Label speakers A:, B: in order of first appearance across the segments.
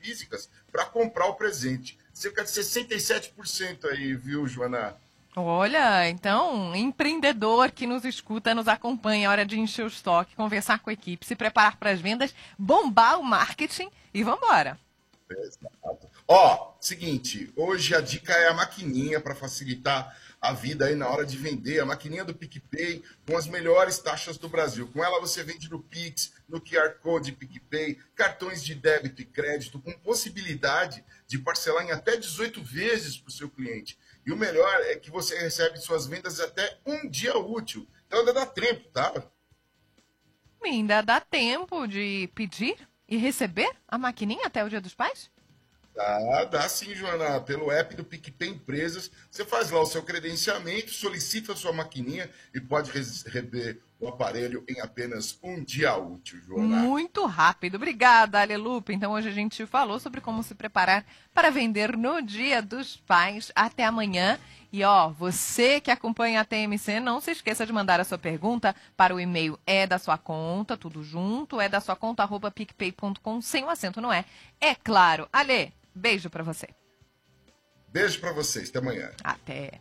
A: físicas para comprar o presente. Cerca de 67% aí, viu, Joana?
B: Olha, então, empreendedor que nos escuta, nos acompanha, é hora de encher o estoque, conversar com a equipe, se preparar para as vendas, bombar o marketing e vambora.
A: Exato. Ó, seguinte, hoje a dica é a maquininha para facilitar a vida aí na hora de vender, a maquininha do PicPay com as melhores taxas do Brasil. Com ela você vende no Pix, no QR Code PicPay, cartões de débito e crédito, com possibilidade de parcelar em até 18 vezes para o seu cliente. E o melhor é que você recebe suas vendas até um dia útil. Então ainda dá tempo, tá?
B: Ainda dá tempo de pedir e receber a maquininha até o Dia dos Pais?
A: Dá sim, Joana. Pelo app do PicPay Empresas, você faz lá o seu credenciamento, solicita a sua maquininha e pode receber o aparelho em apenas um dia útil, Joana.
B: Muito rápido. Obrigada, Alelupa. Então hoje a gente falou sobre como se preparar para vender no Dia dos Pais. Até amanhã. E ó, você que acompanha a TMC, não se esqueça de mandar a sua pergunta para o e-mail da sua conta, tudo junto, da sua conta, @picpay.com, sem o acento, não é? É claro. Ale, beijo para você.
A: Beijo para vocês. Até amanhã.
B: Até.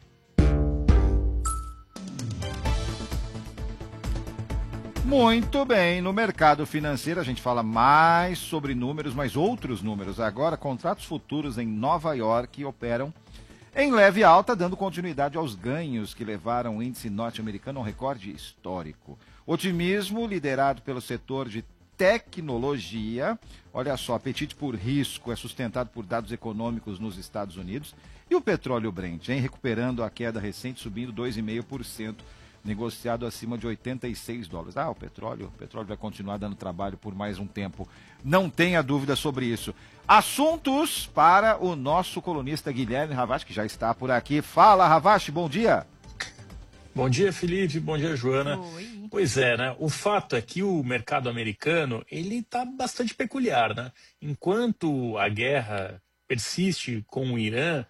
C: Muito bem, no mercado financeiro a gente fala mais sobre números, mas outros números. Agora, contratos futuros em Nova York operam em leve alta, dando continuidade aos ganhos que levaram o índice norte-americano a um recorde histórico. Otimismo liderado pelo setor de tecnologia. Olha só, apetite por risco é sustentado por dados econômicos nos Estados Unidos. E o petróleo Brent, hein, recuperando a queda recente, subindo 2,5%. Negociado acima de $86. O petróleo vai continuar dando trabalho por mais um tempo. Não tenha dúvida sobre isso. Assuntos para o nosso colunista Guilherme Ravache, que já está por aqui. Fala, Ravache, bom dia.
D: Bom dia, Felipe. Bom dia, Joana.
B: Oi.
D: Pois é, né? O fato é que o mercado americano, ele está bastante peculiar, né? Enquanto a guerra persiste com o Irã,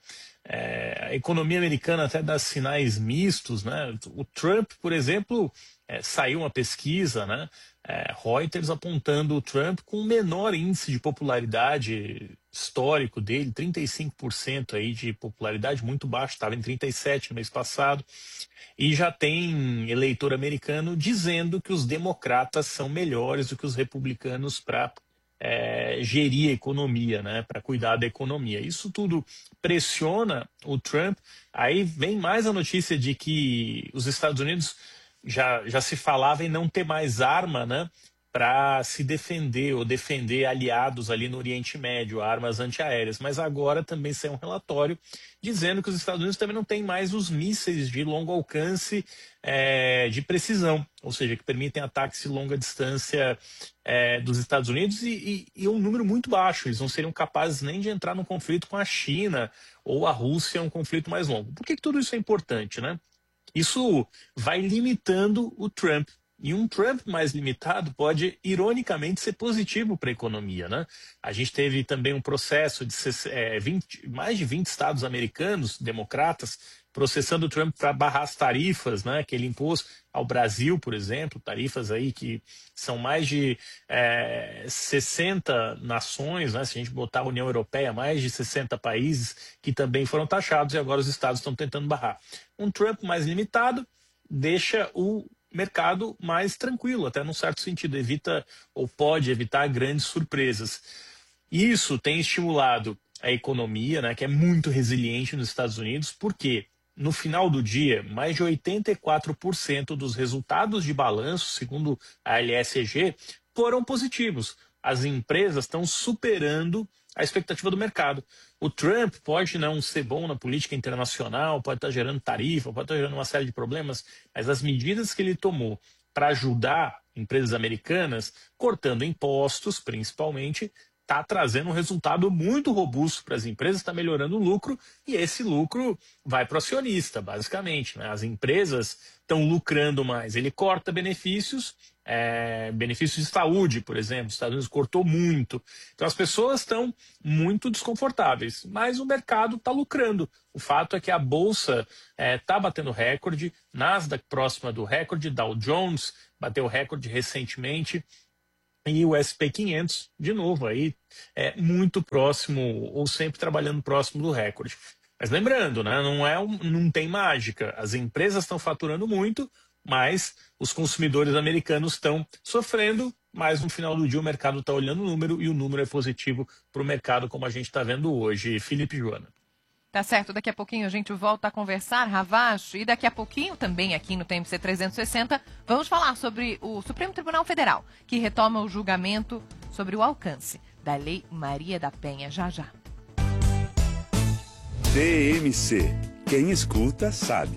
D: a economia americana até dá sinais mistos, né? O Trump, por exemplo, saiu uma pesquisa, né? Reuters apontando o Trump com o menor índice de popularidade histórico dele, 35% aí de popularidade, muito baixo, estava em 37% no mês passado, e já tem eleitor americano dizendo que os democratas são melhores do que os republicanos para gerir a economia, né, para cuidar da economia. Isso tudo pressiona o Trump. Aí vem mais a notícia de que os Estados Unidos já se falava em não ter mais arma, né, para se defender ou defender aliados ali no Oriente Médio, armas antiaéreas. Mas agora também saiu um relatório dizendo que os Estados Unidos também não têm mais os mísseis de longo alcance de precisão, ou seja, que permitem ataques de longa distância dos Estados Unidos e um número muito baixo. Eles não seriam capazes nem de entrar num conflito com a China ou a Rússia, um conflito mais longo. Por que tudo isso é importante, né? Isso vai limitando o Trump. E um Trump mais limitado pode, ironicamente, ser positivo para a economia, né? A gente teve também um processo de mais de 20 estados americanos, democratas, processando o Trump para barrar as tarifas, né, que ele impôs ao Brasil, por exemplo, tarifas aí que são mais de 60 nações, né, se a gente botar a União Europeia, mais de 60 países que também foram taxados e agora os estados estão tentando barrar. Um Trump mais limitado deixa o mercado mais tranquilo, até num certo sentido, evita ou pode evitar grandes surpresas. Isso tem estimulado a economia, né, que é muito resiliente nos Estados Unidos, porque no final do dia, mais de 84% dos resultados de balanço, segundo a LSEG, foram positivos. As empresas estão superando a expectativa do mercado. O Trump pode não ser bom na política internacional, pode estar gerando tarifa, pode estar gerando uma série de problemas, mas as medidas que ele tomou para ajudar empresas americanas, cortando impostos principalmente, está trazendo um resultado muito robusto para as empresas, está melhorando o lucro, e esse lucro vai para o acionista, basicamente, né? As empresas estão lucrando mais, ele corta benefícios, benefícios de saúde, por exemplo, os Estados Unidos cortou muito. Então as pessoas estão muito desconfortáveis, mas o mercado está lucrando. O fato é que a Bolsa está batendo recorde, Nasdaq próxima do recorde, Dow Jones bateu recorde recentemente. e o SP500, de novo, aí muito próximo, ou sempre trabalhando próximo do recorde. Mas lembrando, né, não tem mágica. As empresas estão faturando muito, mas os consumidores americanos estão sofrendo, mas no final do dia o mercado está olhando o número e o número é positivo para o mercado, como a gente está vendo hoje. Felipe e Joana.
B: Tá certo, daqui a pouquinho a gente volta a conversar, Ravache, e daqui a pouquinho também aqui no TMC 360 vamos falar sobre o Supremo Tribunal Federal, que retoma o julgamento sobre o alcance da Lei Maria da Penha. Já, já.
E: TMC. Quem escuta sabe.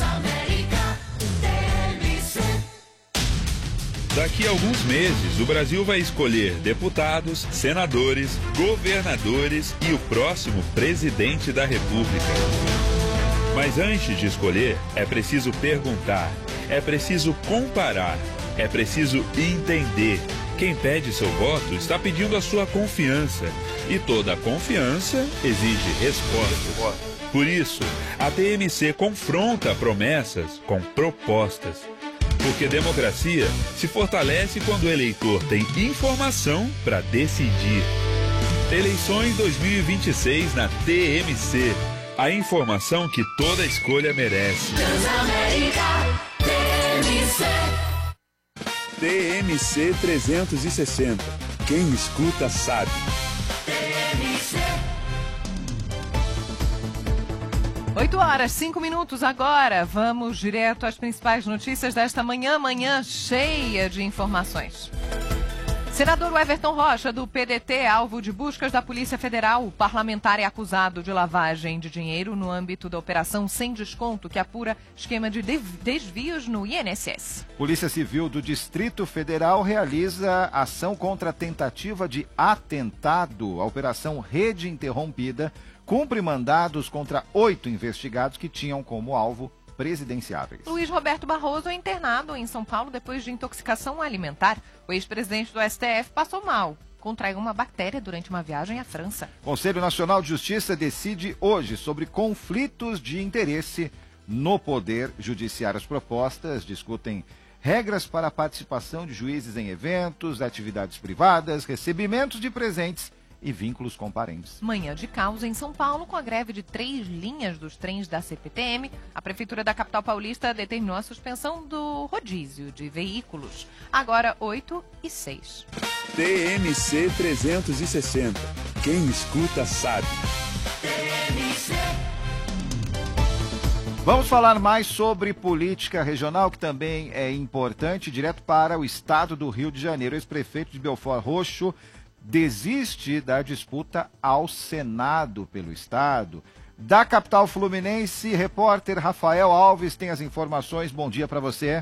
E: Daqui a alguns meses, o Brasil vai escolher deputados, senadores, governadores e o próximo presidente da República. Mas antes de escolher, é preciso perguntar, é preciso comparar, é preciso entender. Quem pede seu voto está pedindo a sua confiança. E toda confiança exige respostas. Por isso, a TMC confronta promessas com propostas. Porque democracia se fortalece quando o eleitor tem informação para decidir. Eleições 2026 na TMC. A informação que toda escolha merece. TMC 360. Quem escuta sabe.
B: 8h05 agora. Vamos direto às principais notícias desta manhã cheia de informações. Senador Everton Rocha, do PDT, alvo de buscas da Polícia Federal. O parlamentar é acusado de lavagem de dinheiro no âmbito da Operação Sem Desconto, que apura esquema de desvios no INSS.
C: Polícia Civil do Distrito Federal realiza ação contra a tentativa de atentado. A Operação Rede Interrompida cumpre mandados contra 8 investigados que tinham como alvo presidenciáveis.
B: Luiz Roberto Barroso é internado em São Paulo depois de intoxicação alimentar. O ex-presidente do STF passou mal. Contraiu uma bactéria durante uma viagem à França.
C: Conselho Nacional de Justiça decide hoje sobre conflitos de interesse no Poder Judiciário. As propostas discutem regras para a participação de juízes em eventos, atividades privadas, recebimentos de presentes e vínculos com parentes.
B: Manhã de caos em São Paulo com a greve de 3 linhas dos trens da CPTM. A Prefeitura da capital paulista determinou a suspensão do rodízio de veículos. Agora 8h06.
E: TMC 360. Quem escuta sabe.
C: Vamos falar mais sobre política regional, que também é importante, direto para o estado do Rio de Janeiro. O ex-prefeito de Belford Roxo desiste da disputa ao Senado pelo estado. Da capital fluminense, repórter Rafael Alves tem as informações. Bom dia para você.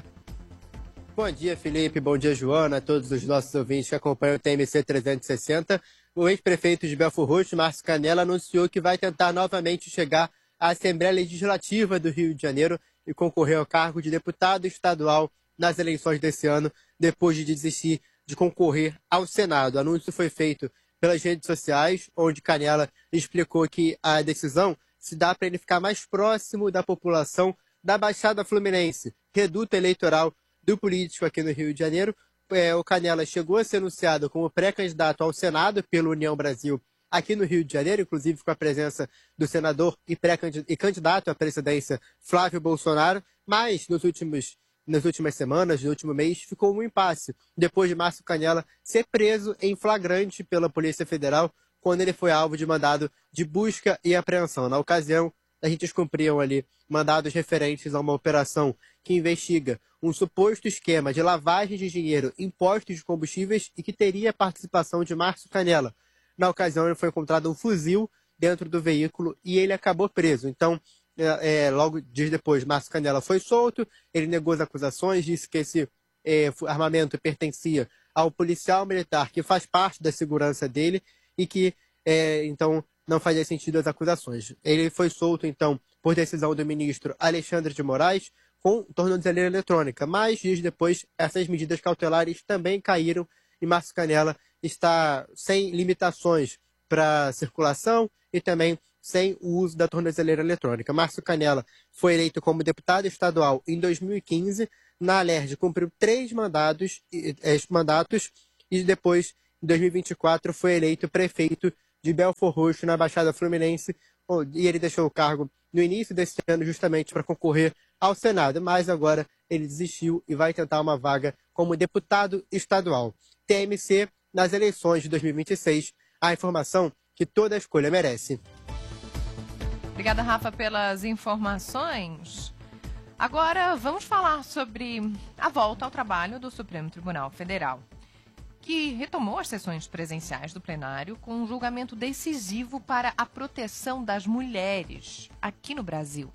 F: Bom dia, Felipe. Bom dia, Joana, a todos os nossos ouvintes que acompanham o TMC 360. O ex-prefeito de Belford Roxo, Márcio Canela, anunciou que vai tentar novamente chegar à Assembleia Legislativa do Rio de Janeiro e concorrer ao cargo de deputado estadual nas eleições desse ano, depois de desistir de concorrer ao Senado. O anúncio foi feito pelas redes sociais, onde Canela explicou que a decisão se dá para ele ficar mais próximo da população da Baixada Fluminense, reduto eleitoral do político aqui no Rio de Janeiro. O Canela chegou a ser anunciado como pré-candidato ao Senado pela União Brasil aqui no Rio de Janeiro, inclusive com a presença do senador e candidato à presidência Flávio Bolsonaro, mas nas últimas semanas, no último mês, ficou um impasse, depois de Márcio Canela ser preso em flagrante pela Polícia Federal, quando ele foi alvo de mandado de busca e apreensão. Na ocasião, a gente cumpriam ali mandados referentes a uma operação que investiga um suposto esquema de lavagem de dinheiro em postos de combustíveis e que teria a participação de Márcio Canela. Na ocasião, ele foi encontrado um fuzil dentro do veículo e ele acabou preso. Então, logo dias depois, Márcio Canela foi solto, ele negou as acusações, disse que esse armamento pertencia ao policial militar que faz parte da segurança dele e que, então, não fazia sentido as acusações. Ele foi solto, então, por decisão do ministro Alexandre de Moraes, com tornozeleira eletrônica, mas dias depois, essas medidas cautelares também caíram e Márcio Canela está sem limitações para circulação e também sem o uso da tornozeleira eletrônica. Márcio Canela foi eleito como deputado estadual em 2015. Na Alerj cumpriu 3 mandatos e depois, em 2024, foi eleito prefeito de Belford Roxo, na Baixada Fluminense, e ele deixou o cargo no início desse ano justamente para concorrer ao Senado, mas agora ele desistiu e vai tentar uma vaga como deputado estadual. TMC, nas eleições de 2026, a informação que toda escolha merece.
B: Obrigada, Rafa, pelas informações. Agora vamos falar sobre a volta ao trabalho do Supremo Tribunal Federal, que retomou as sessões presenciais do plenário com um julgamento decisivo para a proteção das mulheres aqui no Brasil.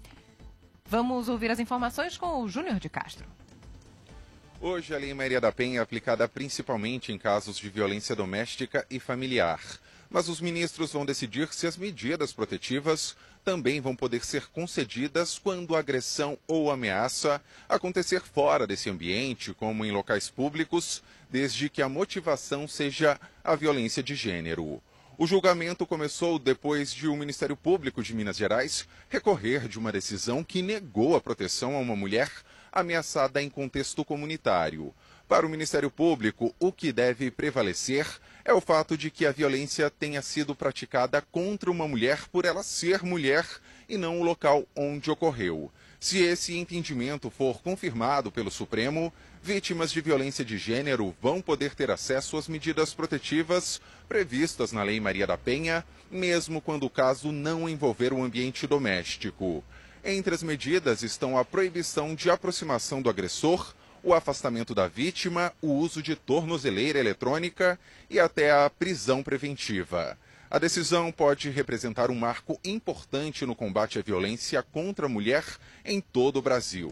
B: Vamos ouvir as informações com o Júnior de Castro.
G: Hoje, a Lei Maria da Penha é aplicada principalmente em casos de violência doméstica e familiar. Mas os ministros vão decidir se as medidas protetivas também vão poder ser concedidas quando a agressão ou ameaça acontecer fora desse ambiente, como em locais públicos, desde que a motivação seja a violência de gênero. O julgamento começou depois de o Ministério Público de Minas Gerais recorrer de uma decisão que negou a proteção a uma mulher ameaçada em contexto comunitário. Para o Ministério Público, o que deve prevalecer é o fato de que a violência tenha sido praticada contra uma mulher por ela ser mulher e não o local onde ocorreu. Se esse entendimento for confirmado pelo Supremo, vítimas de violência de gênero vão poder ter acesso às medidas protetivas previstas na Lei Maria da Penha, mesmo quando o caso não envolver o ambiente doméstico. Entre as medidas estão a proibição de aproximação do agressor, o afastamento da vítima, o uso de tornozeleira eletrônica e até a prisão preventiva. A decisão pode representar um marco importante no combate à violência contra a mulher em todo o Brasil.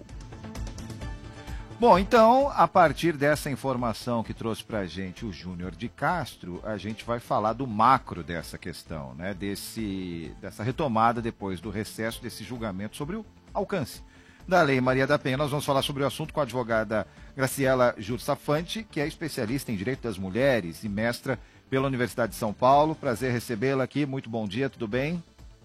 C: Bom, então, a partir dessa informação que trouxe para a gente o Júnior de Castro, a gente vai falar do macro dessa questão, né? Dessa retomada depois do recesso, desse julgamento sobre o alcance da Lei Maria da Penha. Nós vamos falar sobre o assunto com a advogada Graciela Jursafante, que é especialista em direito das mulheres e mestra pela Universidade de São Paulo. Prazer recebê-la aqui. Muito bom dia, tudo bem?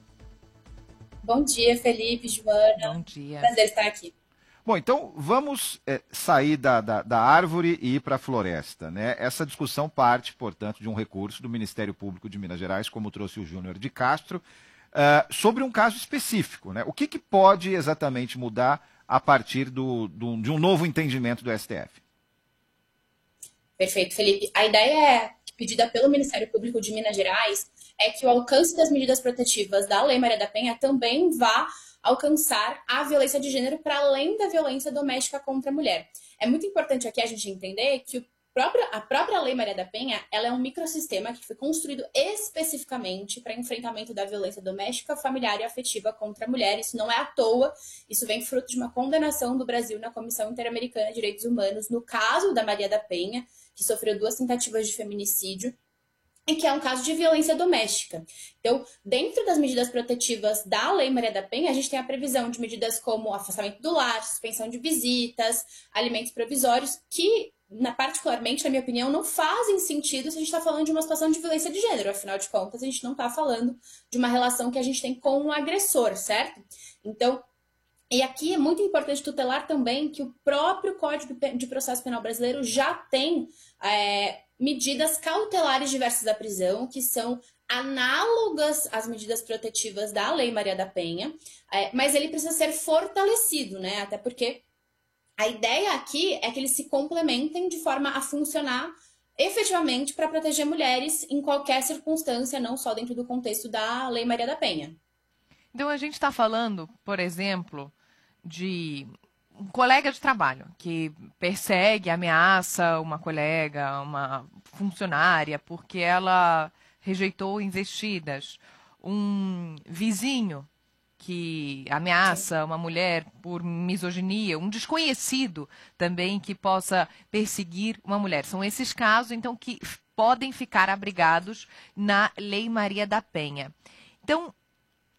H: Bom dia, Felipe, Joana.
B: Bom dia.
H: Prazer estar aqui.
C: Bom, então vamos sair da árvore e ir para a floresta, né? Essa discussão parte, portanto, de um recurso do Ministério Público de Minas Gerais, como trouxe o Júnior de Castro, sobre um caso específico, né? O que pode exatamente mudar a partir de um novo entendimento do STF?
H: Perfeito, Felipe. A ideia pedida pelo Ministério Público de Minas Gerais é que o alcance das medidas protetivas da Lei Maria da Penha também vá alcançar a violência de gênero para além da violência doméstica contra a mulher. É muito importante aqui a gente entender que a própria Lei Maria da Penha, ela é um microsistema que foi construído especificamente para enfrentamento da violência doméstica, familiar e afetiva contra a mulher. Isso não é à toa, isso vem fruto de uma condenação do Brasil na Comissão Interamericana de Direitos Humanos, no caso da Maria da Penha, que sofreu 2 tentativas de feminicídio, e que é um caso de violência doméstica. Então, dentro das medidas protetivas da Lei Maria da Penha, a gente tem a previsão de medidas como afastamento do lar, suspensão de visitas, alimentos provisórios, que, particularmente, na minha opinião, não fazem sentido se a gente está falando de uma situação de violência de gênero. Afinal de contas, a gente não está falando de uma relação que a gente tem com o agressor, certo? Então, e aqui é muito importante tutelar também que o próprio Código de Processo Penal brasileiro já tem medidas cautelares diversas da prisão, que são análogas às medidas protetivas da Lei Maria da Penha, mas ele precisa ser fortalecido, né? Até porque a ideia aqui é que eles se complementem de forma a funcionar efetivamente para proteger mulheres em qualquer circunstância, não só dentro do contexto da Lei Maria da Penha.
B: Então, a gente está falando, por exemplo, de um colega de trabalho que persegue, ameaça uma colega, uma funcionária, porque ela rejeitou investidas. Um vizinho que ameaça uma mulher por misoginia, um desconhecido também que possa perseguir uma mulher. São esses casos, então, que podem ficar abrigados na Lei Maria da Penha. Então,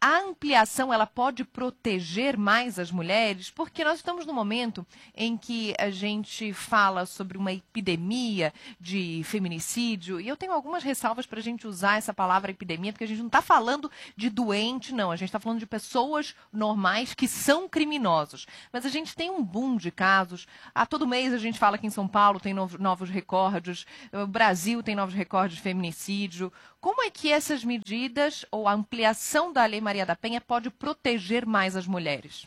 B: a ampliação ela pode proteger mais as mulheres? Porque nós estamos num momento em que a gente fala sobre uma epidemia de feminicídio, e eu tenho algumas ressalvas para a gente usar essa palavra epidemia, porque a gente não está falando de doente, não. A gente está falando de pessoas normais que são criminosos. Mas a gente tem um boom de casos. A todo mês a gente fala que em São Paulo tem novos recordes, o Brasil tem novos recordes de feminicídio. Como é que essas medidas ou a ampliação da Lei Maria da Penha pode proteger mais as mulheres?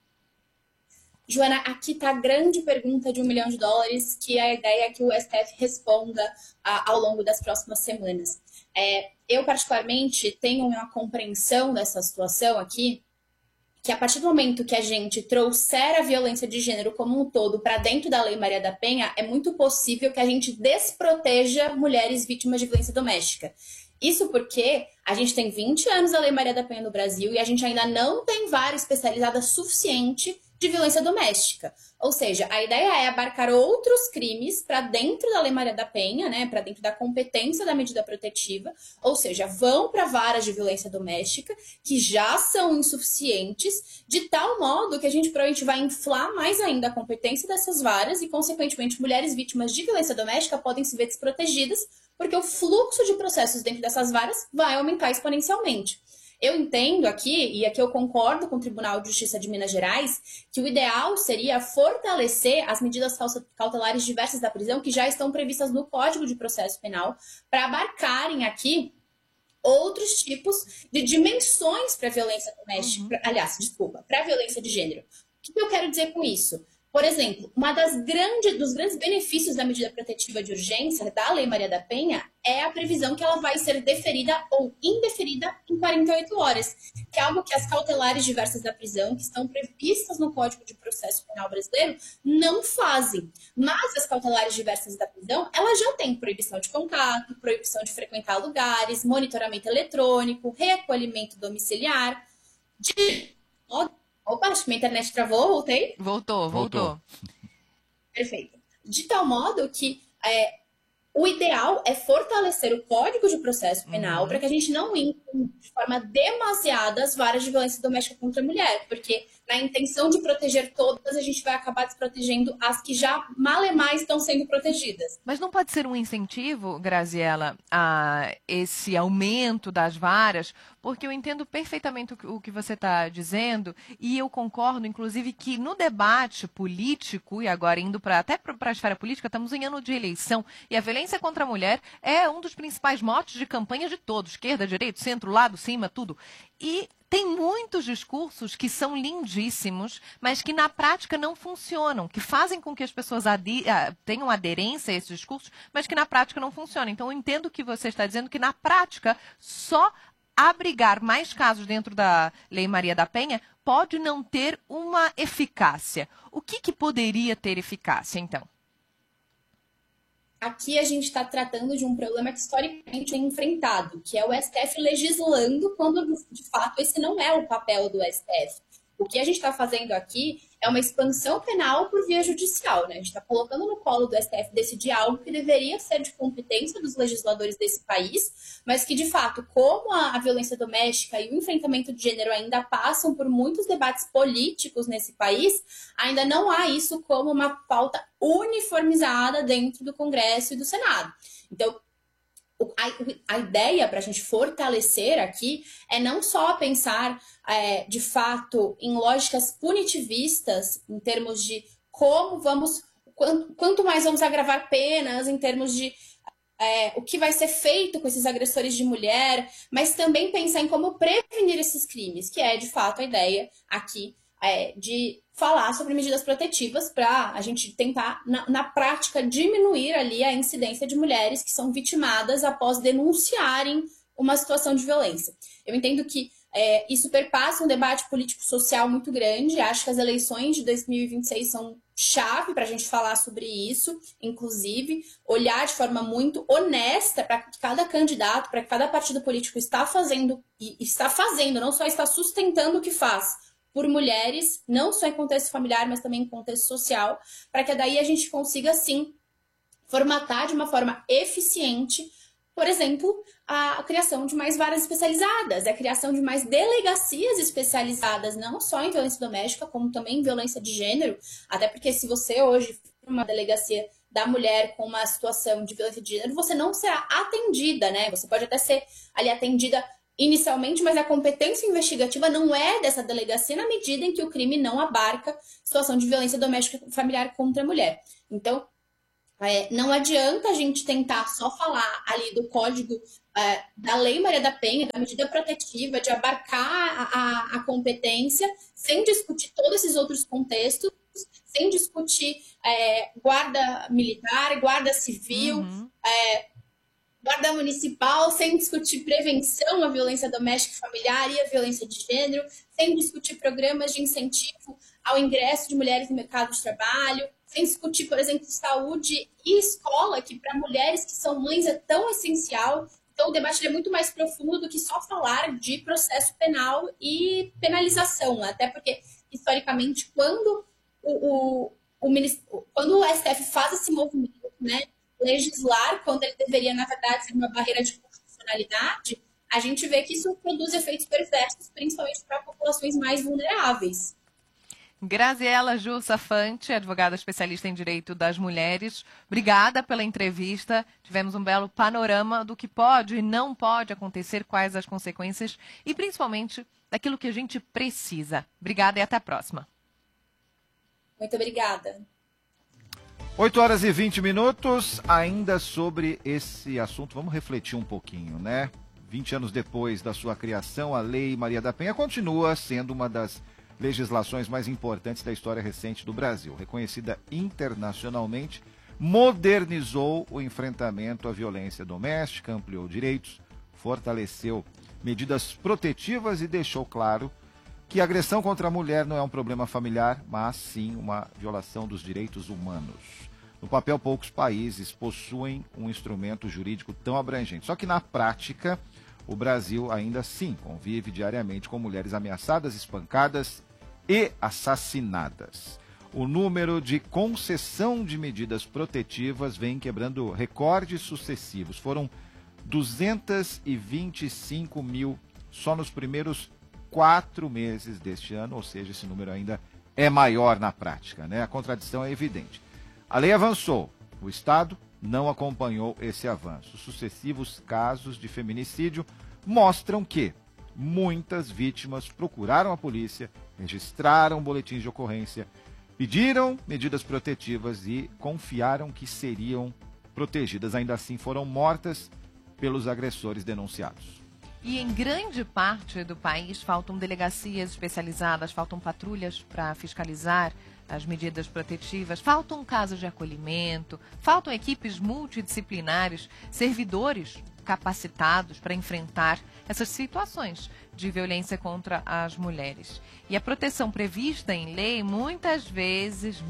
H: Joana, aqui está a grande pergunta de $1 milhão, que a ideia é que o STF responda ao longo das próximas semanas. Eu, particularmente, tenho uma compreensão dessa situação aqui, que a partir do momento que a gente trouxer a violência de gênero como um todo para dentro da Lei Maria da Penha, é muito possível que a gente desproteja mulheres vítimas de violência doméstica. Isso porque a gente tem 20 anos da Lei Maria da Penha no Brasil e a gente ainda não tem vara especializada suficiente de violência doméstica. Ou seja, a ideia é abarcar outros crimes para dentro da Lei Maria da Penha, né, para dentro da competência da medida protetiva, ou seja, vão para varas de violência doméstica que já são insuficientes, de tal modo que a gente provavelmente vai inflar mais ainda a competência dessas varas e, consequentemente, mulheres vítimas de violência doméstica podem se ver desprotegidas, porque o fluxo de processos dentro dessas varas vai aumentar exponencialmente. Eu entendo aqui, e aqui eu concordo com o Tribunal de Justiça de Minas Gerais, que o ideal seria fortalecer as medidas cautelares diversas da prisão que já estão previstas no Código de Processo Penal para abarcarem aqui outros tipos de dimensões para a violência doméstica, para a violência de gênero. O que eu quero dizer com isso? Por exemplo, dos grandes benefícios da medida protetiva de urgência da Lei Maria da Penha é a previsão que ela vai ser deferida ou indeferida em 48 horas, que é algo que as cautelares diversas da prisão, que estão previstas no Código de Processo Penal brasileiro, não fazem. Mas as cautelares diversas da prisão, elas já têm proibição de contato, proibição de frequentar lugares, monitoramento eletrônico, recolhimento domiciliar, Opa, acho que minha internet travou, voltei?
B: Voltou.
H: Perfeito. De tal modo que o ideal é fortalecer o Código de Processo Penal para que a gente não entre de forma demasiada as varas de violência doméstica contra a mulher, porque na intenção de proteger todas, a gente vai acabar desprotegendo as que já malemais estão sendo protegidas.
B: Mas não pode ser um incentivo, Graziela, a esse aumento das varas, porque eu entendo perfeitamente o que você está dizendo e eu concordo, inclusive, que no debate político, e agora indo até para a esfera política, estamos em ano de eleição, e a violência contra a mulher é um dos principais motes de campanha de todos, esquerda, direita, centro, lado, cima, tudo. E tem muitos discursos que são lindíssimos, mas que na prática não funcionam, que fazem com que as pessoas tenham aderência a esses discursos, mas que na prática não funcionam. Então eu entendo que você está dizendo que na prática só abrigar mais casos dentro da Lei Maria da Penha pode não ter uma eficácia. O que poderia ter eficácia, então?
H: Aqui a gente está tratando de um problema que historicamente é enfrentado, que é o STF legislando quando, de fato, esse não é o papel do STF. O que a gente está fazendo aqui é uma expansão penal por via judicial, né? A gente está colocando no colo do STF decidir algo que deveria ser de competência dos legisladores desse país, mas que, de fato, como a violência doméstica e o enfrentamento de gênero ainda passam por muitos debates políticos nesse país, ainda não há isso como uma pauta uniformizada dentro do Congresso e do Senado. Então, a ideia para a gente fortalecer aqui é não só pensar, de fato, em lógicas punitivistas, em termos de quanto mais vamos agravar penas, em termos de o que vai ser feito com esses agressores de mulher, mas também pensar em como prevenir esses crimes, que é, de fato, a ideia aqui de falar sobre medidas protetivas para a gente tentar, na prática, diminuir ali a incidência de mulheres que são vitimadas após denunciarem uma situação de violência. Eu entendo que isso perpassa um debate político-social muito grande. Acho que as eleições de 2026 são chave para a gente falar sobre isso, inclusive olhar de forma muito honesta para que cada candidato, para que cada partido político está fazendo, não só está sustentando o que faz, por mulheres, não só em contexto familiar, mas também em contexto social, para que daí a gente consiga, sim, formatar de uma forma eficiente por exemplo, a criação de mais varas especializadas, a criação de mais delegacias especializadas, não só em violência doméstica, como também em violência de gênero, até porque se você hoje for uma delegacia da mulher com uma situação de violência de gênero, você não será atendida, né? Você pode até ser ali atendida inicialmente, mas a competência investigativa não é dessa delegacia na medida em que o crime não abarca situação de violência doméstica familiar contra a mulher. Então, não adianta a gente tentar só falar ali do código da Lei Maria da Penha, da medida protetiva, de abarcar a competência, sem discutir todos esses outros contextos, sem discutir guarda militar, guarda civil, guarda municipal, sem discutir prevenção à violência doméstica e familiar e à violência de gênero, sem discutir programas de incentivo ao ingresso de mulheres no mercado de trabalho, sem discutir, por exemplo, saúde e escola, que para mulheres que são mães é tão essencial. Então, o debate é muito mais profundo do que só falar de processo penal e penalização, até porque, historicamente, quando o STF faz esse movimento, né, legislar, quando ele deveria, na verdade, ser uma barreira de constitucionalidade, a gente vê que isso produz efeitos perversos, principalmente para populações mais vulneráveis.
B: Graziela Jussafante, advogada especialista em direito das mulheres, obrigada pela entrevista. Tivemos um belo panorama do que pode e não pode acontecer, quais as consequências e principalmente daquilo que a gente precisa. Obrigada e até a próxima.
H: Muito obrigada.
C: 8h20, ainda sobre esse assunto, vamos refletir um pouquinho, né? 20 anos depois da sua criação, a Lei Maria da Penha continua sendo uma das legislações mais importantes da história recente do Brasil. Reconhecida internacionalmente, modernizou o enfrentamento à violência doméstica, ampliou direitos, fortaleceu medidas protetivas e deixou claro que a agressão contra a mulher não é um problema familiar, mas sim uma violação dos direitos humanos. No papel, poucos países possuem um instrumento jurídico tão abrangente. Só que na prática, o Brasil ainda assim convive diariamente com mulheres ameaçadas, espancadas e assassinadas. O número de concessão de medidas protetivas vem quebrando recordes sucessivos. Foram 225 mil só nos primeiros 4 meses deste ano, ou seja, esse número ainda é maior na prática, né? A contradição é evidente. A lei avançou, o Estado não acompanhou esse avanço. Sucessivos casos de feminicídio mostram que muitas vítimas procuraram a polícia, registraram boletins de ocorrência, pediram medidas protetivas e confiaram que seriam protegidas. Ainda assim, foram mortas pelos agressores denunciados.
B: E em grande parte do país faltam delegacias especializadas, faltam patrulhas para fiscalizar as medidas protetivas, faltam casas de acolhimento, faltam equipes multidisciplinares, servidores capacitados para enfrentar essas situações de violência contra as mulheres. E a proteção prevista em lei muitas vezes,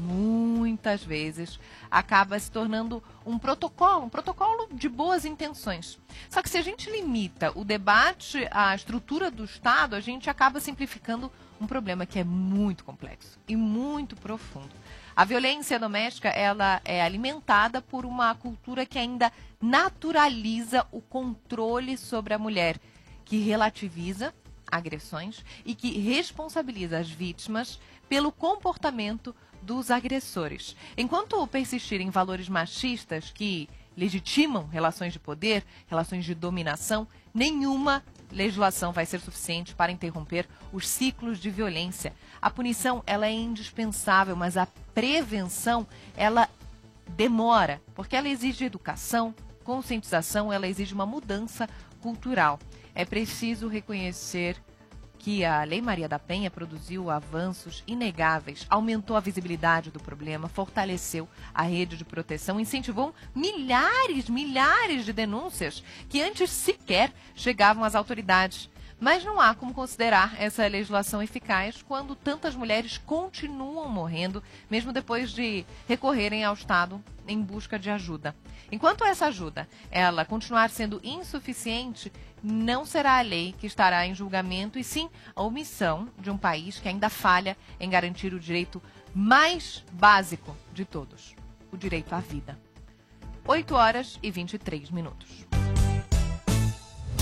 B: acaba se tornando um protocolo de boas intenções. Só que se a gente limita o debate à estrutura do Estado, a gente acaba simplificando um problema que é muito complexo e muito profundo. A violência doméstica, ela é alimentada por uma cultura que ainda naturaliza o controle sobre a mulher, que relativiza agressões e que responsabiliza as vítimas pelo comportamento dos agressores. Enquanto persistirem valores machistas que legitimam relações de poder, relações de dominação, nenhuma legislação vai ser suficiente para interromper os ciclos de violência. A punição, ela é indispensável, mas a prevenção, ela demora, porque ela exige educação, conscientização, ela exige uma mudança cultural. É preciso reconhecer que a Lei Maria da Penha produziu avanços inegáveis, aumentou a visibilidade do problema, fortaleceu a rede de proteção, incentivou milhares de denúncias que antes sequer chegavam às autoridades. Mas não há como considerar essa legislação eficaz quando tantas mulheres continuam morrendo, mesmo depois de recorrerem ao Estado em busca de ajuda. Enquanto essa ajuda ela continuar sendo insuficiente, não será a lei que estará em julgamento, e sim a omissão de um país que ainda falha em garantir o direito mais básico de todos, o direito à vida. 8h23.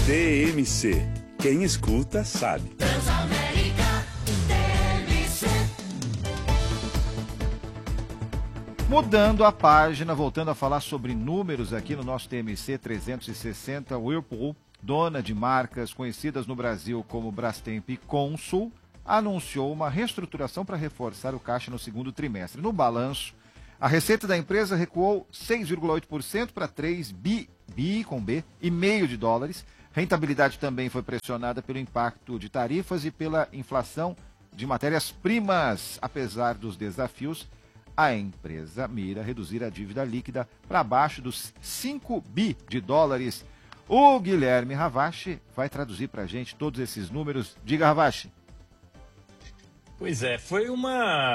E: TMC. Quem escuta sabe.
C: Mudando a página, voltando a falar sobre números aqui no nosso TMC 360, Whirlpool, dona de marcas conhecidas no Brasil como Brastemp e Consul, anunciou uma reestruturação para reforçar o caixa no segundo trimestre. No balanço, a receita da empresa recuou 6,8% para 3 e meio de dólares. Rentabilidade também foi pressionada pelo impacto de tarifas e pela inflação de matérias-primas. Apesar dos desafios, a empresa mira reduzir a dívida líquida para abaixo dos 5 bi de dólares. O Guilherme Ravache vai traduzir para a gente todos esses números. Diga, Ravache.
D: Pois é, foi um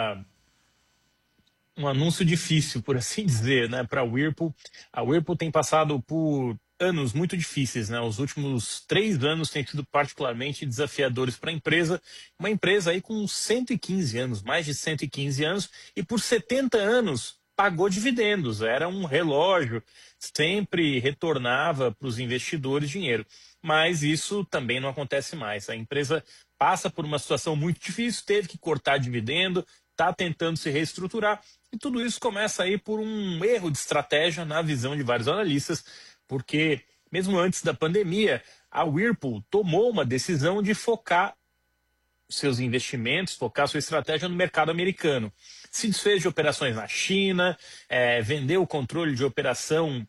D: anúncio difícil, por assim dizer, né, para a Whirlpool. A Whirlpool tem passado por anos muito difíceis, né? Os últimos 3 anos têm sido particularmente desafiadores para a empresa. Uma empresa aí com 115 anos, mais de 115 anos, e por 70 anos pagou dividendos. Era um relógio, sempre retornava para os investidores dinheiro. Mas isso também não acontece mais. A empresa passa por uma situação muito difícil, teve que cortar dividendo, está tentando se reestruturar, e tudo isso começa aí por um erro de estratégia na visão de vários analistas, porque mesmo antes da pandemia, a Whirlpool tomou uma decisão de focar seus investimentos, focar sua estratégia no mercado americano. Se desfez de operações na China, vendeu o controle de operação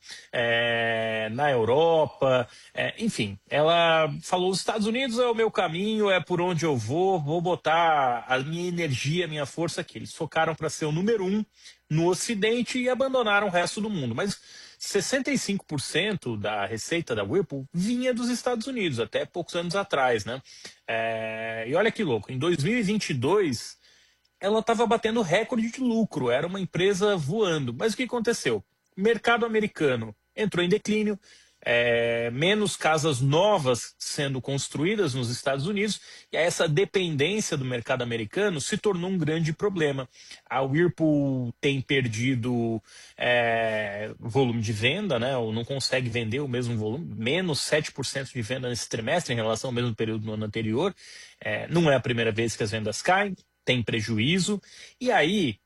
D: na Europa, enfim, ela falou: os Estados Unidos é o meu caminho, é por onde eu vou botar a minha energia, a minha força aqui. Eles focaram para ser o número 1 no Ocidente e abandonaram o resto do mundo. Mas 65% da receita da Whirlpool vinha dos Estados Unidos, até poucos anos atrás, né? E olha que louco, em 2022 ela estava batendo recorde de lucro, era uma empresa voando. Mas o que aconteceu? O mercado americano entrou em declínio, menos casas novas sendo construídas nos Estados Unidos, e essa dependência do mercado americano se tornou um grande problema. A Whirlpool tem perdido volume de venda, né? Ou não consegue vender o mesmo volume, menos 7% de venda nesse trimestre em relação ao mesmo período no ano anterior. Não é a primeira vez que as vendas caem, tem prejuízo. E aí,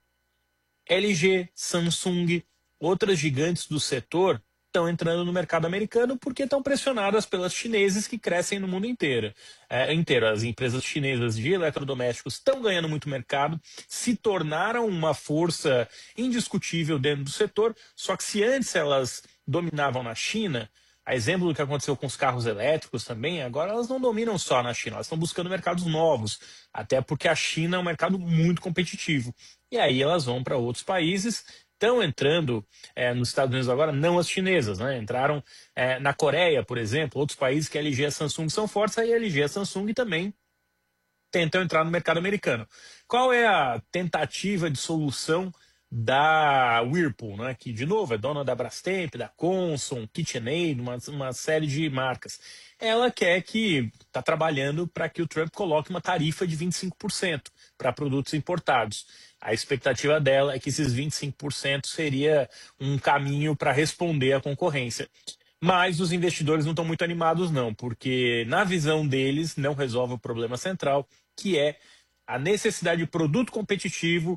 D: LG, Samsung, outras gigantes do setor estão entrando no mercado americano porque estão pressionadas pelas chineses que crescem no mundo inteiro. As empresas chinesas de eletrodomésticos estão ganhando muito mercado, se tornaram uma força indiscutível dentro do setor, só que se antes elas dominavam na China, a exemplo do que aconteceu com os carros elétricos também, agora elas não dominam só na China, elas estão buscando mercados novos, até porque a China é um mercado muito competitivo. E aí elas vão para outros países. Estão entrando nos Estados Unidos agora, não as chinesas, né? Entraram na Coreia, por exemplo, outros países que a LG e a Samsung são fortes, aí a LG e a Samsung também tentam entrar no mercado americano. Qual é a tentativa de solução da Whirlpool, né? Que, de novo, é dona da Brastemp, da Consul, KitchenAid, uma série de marcas. Ela está trabalhando para que o Trump coloque uma tarifa de 25% para produtos importados. A expectativa dela é que esses 25% seria um caminho para responder à concorrência. Mas os investidores não estão muito animados, não, porque na visão deles não resolve o problema central, que é a necessidade de produto competitivo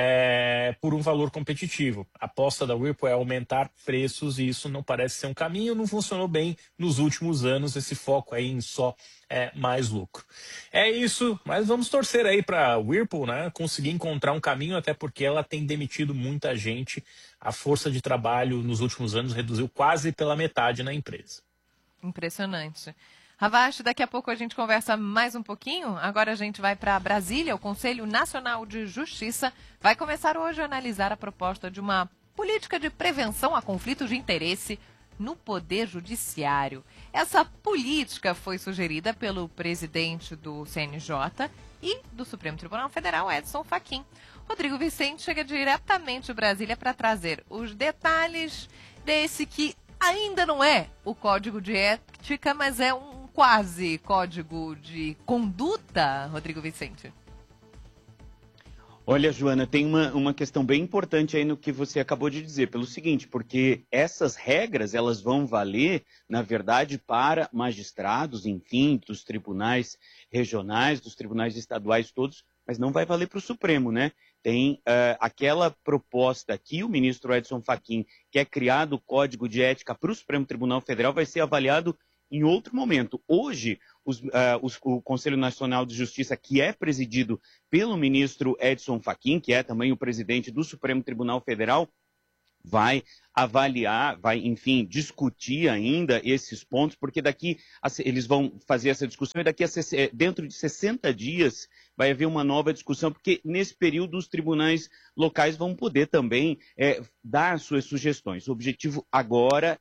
D: por um valor competitivo. A aposta da Whirlpool é aumentar preços e isso não parece ser um caminho, não funcionou bem nos últimos anos, esse foco aí em só mais lucro. É isso, mas vamos torcer aí para a Whirlpool, né, conseguir encontrar um caminho, até porque ela tem demitido muita gente. A força de trabalho nos últimos anos reduziu quase pela metade na empresa.
B: Impressionante. Ravache, daqui a pouco a gente conversa mais um pouquinho. Agora a gente vai para Brasília. O Conselho Nacional de Justiça vai começar hoje a analisar a proposta de uma política de prevenção a conflitos de interesse no Poder Judiciário. Essa política foi sugerida pelo presidente do CNJ e do Supremo Tribunal Federal, Edson Fachin. Rodrigo Vicente chega diretamente de Brasília para trazer os detalhes desse que ainda não é o código de ética, mas é um quase código de conduta, Rodrigo Vicente.
I: Olha, Joana, tem uma questão bem importante aí no que você acabou de dizer, pelo seguinte, porque essas regras, elas vão valer, na verdade, para magistrados, enfim, dos tribunais regionais, dos tribunais estaduais todos, mas não vai valer para o Supremo, né? Tem aquela proposta que o ministro Edson Fachin quer criar do Código de Ética para o Supremo Tribunal Federal, vai ser avaliado em outro momento. Hoje, o Conselho Nacional de Justiça, que é presidido pelo ministro Edson Fachin, que é também o presidente do Supremo Tribunal Federal, vai avaliar, vai, enfim, discutir ainda esses pontos, porque daqui eles vão fazer essa discussão e daqui dentro de 60 dias vai haver uma nova discussão, porque nesse período os tribunais locais vão poder também dar suas sugestões. O objetivo agora...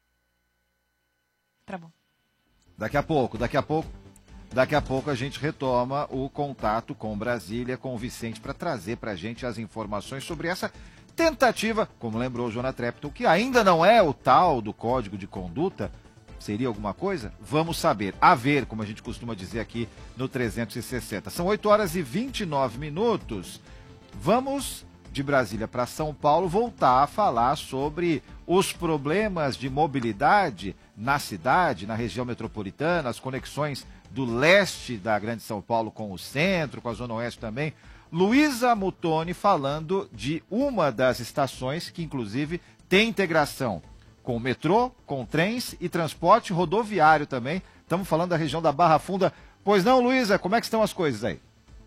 B: Tá bom.
C: Daqui a pouco a gente retoma o contato com Brasília, com o Vicente, para trazer para a gente as informações sobre essa tentativa, como lembrou o Jonah Trepton, que ainda não é o tal do Código de Conduta. Seria alguma coisa? Vamos saber. A ver, como a gente costuma dizer aqui no 360. São 8h29. Vamos de Brasília para São Paulo voltar a falar sobre os problemas de mobilidade na cidade, na região metropolitana, as conexões do leste da Grande São Paulo com o centro, com a Zona Oeste também. Luísa Muttoni falando de uma das estações que, inclusive, tem integração com o metrô, com trens e transporte rodoviário também. Estamos falando da região da Barra Funda. Pois não, Luísa, como é que estão as coisas aí?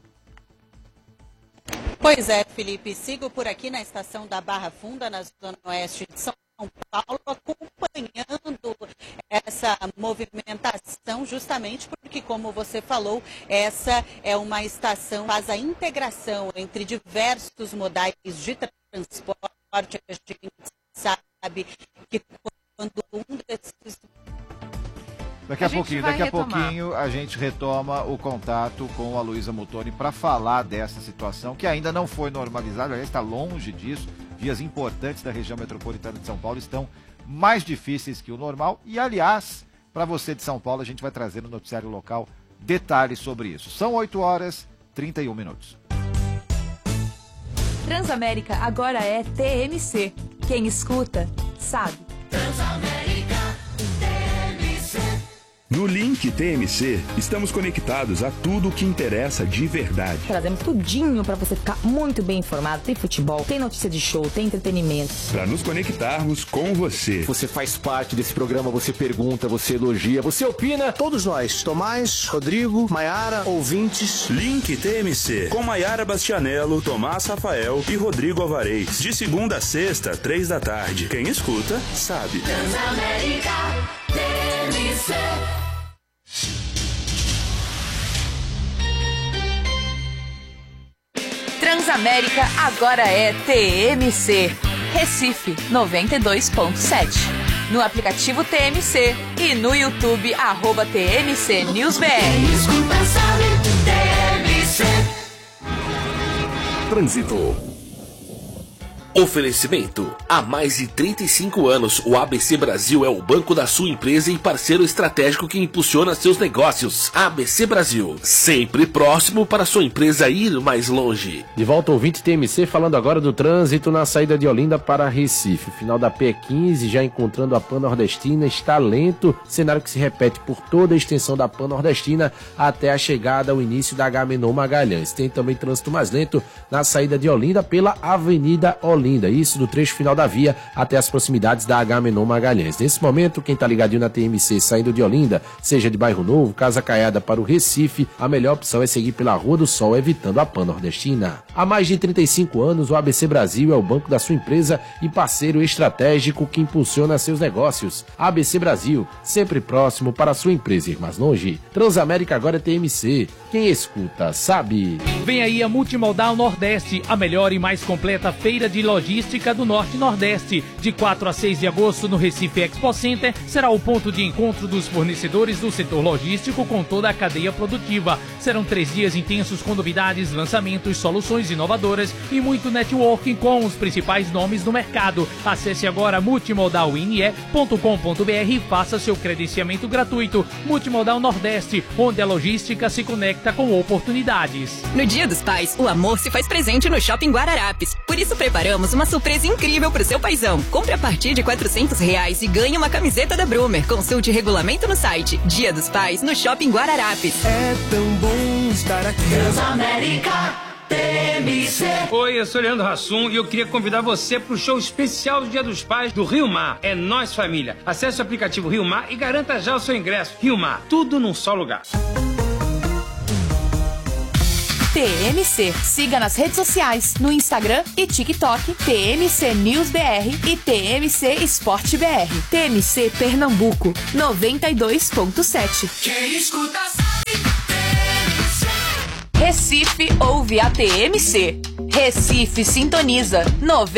J: Pois é, Felipe, sigo por aqui na estação da Barra Funda, na Zona Oeste de São Paulo, acompanhando essa movimentação, justamente porque, como você falou, essa é uma estação que faz a integração entre diversos modais de transporte. A gente sabe que quando um desses...
C: Daqui a pouquinho a gente retoma o contato com a Luísa Muttoni para falar dessa situação que ainda não foi normalizada, aliás, está longe disso. Vias importantes da região metropolitana de São Paulo estão mais difíceis que o normal e, aliás, para você de São Paulo, a gente vai trazer no noticiário local detalhes sobre isso. São 8h31.
K: Transamérica agora é TMC. Quem escuta, sabe.
L: Transamérica TMC.
E: No Link TMC, estamos conectados a tudo o que interessa de verdade.
K: Trazemos tudinho para você ficar muito bem informado. Tem futebol, tem notícia de show, tem entretenimento.
E: Para nos conectarmos com você.
M: Você faz parte desse programa, você pergunta, você elogia, você opina.
N: Todos nós, Tomás, Rodrigo, Maiara, ouvintes.
E: Link TMC, com Maiara Bastianello, Tomás Rafael e Rodrigo Alvarez. De segunda a sexta, 3 da tarde. Quem escuta, sabe.
L: Transamérica TMC.
K: Transamérica agora é TMC. Recife 92.7. No aplicativo TMC e no YouTube @TMC NewsBR.
L: Escuta, sabe, TMC.
O: Trânsito. Oferecimento. Há mais de 35 anos, o ABC Brasil é o banco da sua empresa e parceiro estratégico que impulsiona seus negócios. ABC Brasil, sempre próximo para sua empresa ir mais longe.
M: De volta, ouvinte TMC, falando agora do trânsito na saída de Olinda para Recife. Final da P15, já encontrando a Pan-Nordestina, está lento, cenário que se repete por toda a extensão da Pan-Nordestina até a chegada ao início da Agamenon Magalhães. Tem também trânsito mais lento na saída de Olinda pela Avenida Olinda. Isso do trecho final da via até as proximidades da Agamenon Magalhães. Nesse momento, quem tá ligadinho na TMC saindo de Olinda, seja de Bairro Novo, Casa Caiada para o Recife, a melhor opção é seguir pela Rua do Sol, evitando a Pan-Nordestina. Há mais de 35 anos, o ABC Brasil é o banco da sua empresa e parceiro estratégico que impulsiona seus negócios. ABC Brasil, sempre próximo para a sua empresa ir mais longe. Transamérica agora é TMC. Quem escuta, sabe.
P: Vem aí a Multimodal Nordeste, a melhor e mais completa feira de logística do Norte e Nordeste. De 4 a 6 de agosto, no Recife Expo Center, será o ponto de encontro dos fornecedores do setor logístico com toda a cadeia produtiva. Serão 3 dias intensos com novidades, lançamentos, soluções inovadoras e muito networking com os principais nomes do mercado. Acesse agora multimodalune.com.br e faça seu credenciamento gratuito. Multimodal Nordeste, onde a logística se conecta com oportunidades.
Q: No Dia dos Pais, o amor se faz presente no Shopping Guararapes. Por isso preparamos uma surpresa incrível pro seu paizão. Compre a partir de R$400 e ganhe uma camiseta da Brumer. Consulte regulamento no site. Dia dos Pais no Shopping Guararapes.
L: É tão bom estar aqui. Transamérica TMC.
R: Oi, eu sou Leandro Hassum e eu queria convidar você para o show especial do Dia dos Pais do Rio Mar. É Nós Família. Acesse o aplicativo Rio Mar e garanta já o seu ingresso. Rio Mar, tudo num só lugar.
S: TMC. Siga nas redes sociais, no Instagram e TikTok, TMC News BR e TMC Esporte BR. TMC Pernambuco, 92.7.
L: Quem escuta sabe TMC.
S: Recife ouve a TMC. Recife sintoniza 90.